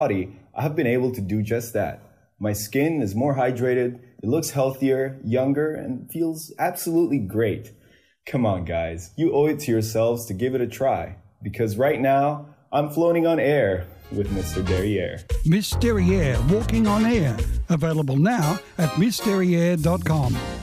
body, I have been able to do just that. My skin is more hydrated, it looks healthier, younger, and feels absolutely great. Come on, guys, you owe it to yourselves to give it a try. Because right now, I'm floating on air with Mr. Derriere. Miss Derriere, walking on air. Available now at MissDerriere.com.